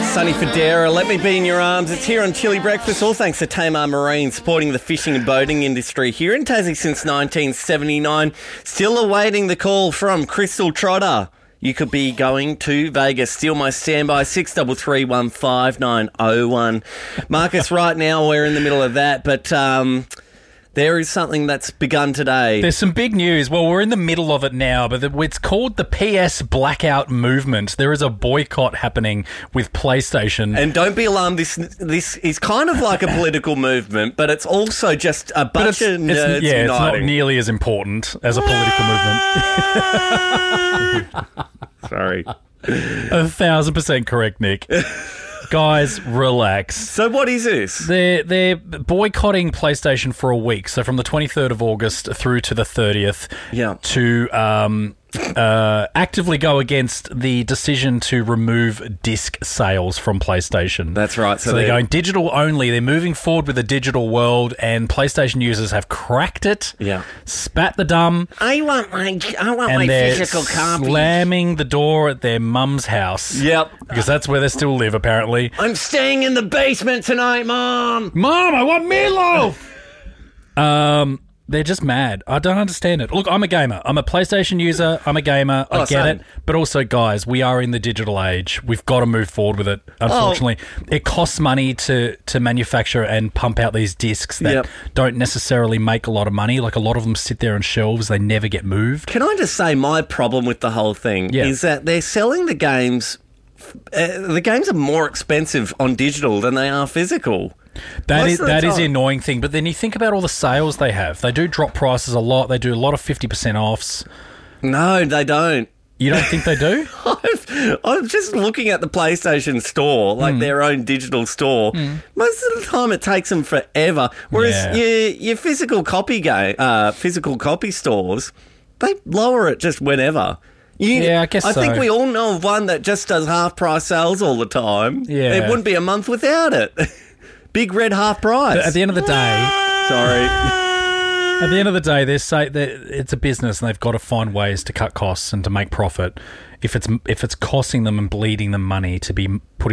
Sonny Fodera, Let Me Be in Your Arms. It's here on Chili Breakfast, all thanks to Tamar Marine, supporting the fishing and boating industry here in Tassie since 1979. Still awaiting the call from Crystal Trotter. You could be going to Vegas. Steal my standby, 63315901. Marcus, right now we're in the middle of that, but there is something that's begun today. There's some big news. Well, we're in the middle of it now, but it's called the PS Blackout Movement. There is a boycott happening with PlayStation. And don't be alarmed, this is kind of like a political movement, but it's also just a bunch of nerds uniting. It's not nearly as important as a political movement. Sorry. 1,000% correct, Nick. Guys, relax. So what is this? They're boycotting PlayStation for a week. So from the 23rd of August through to the 30th to actively go against the decision to remove disc sales from PlayStation. That's right. So they're going digital only. They're moving forward with a digital world, and PlayStation users have cracked it. Yeah. Spat the dumb. I want my physical copy. Slamming the door at their mum's house. Yep. Because that's where they still live, apparently. I'm staying in the basement tonight, Mom. Mom, I want meatloaf. They're just mad. I don't understand it. Look, I'm a gamer. I'm a PlayStation user. I'm a gamer. I get it. But also, guys, we are in the digital age. We've got to move forward with it. Unfortunately, it costs money to manufacture and pump out these discs that don't necessarily make a lot of money. Like, a lot of them sit there on shelves. They never get moved. Can I just say my problem with the whole thing is that they're selling the games... the games are more expensive on digital than they are physical. That is the annoying thing. But then you think about all the sales they have. They do drop prices a lot. They do a lot of 50% offs. No, they don't. You don't think they do? I'm just looking at the PlayStation store, like their own digital store. Most of the time it takes them forever. Whereas your physical copy stores, they lower it just whenever. I guess so. I think we all know of one that just does half-price sales all the time. Yeah. It wouldn't be a month without it. Big red half price. But at the end of the day... Sorry. At the end of the day, they say that it's a business and they've got to find ways to cut costs and to make profit. If it's costing them and bleeding them money to be putting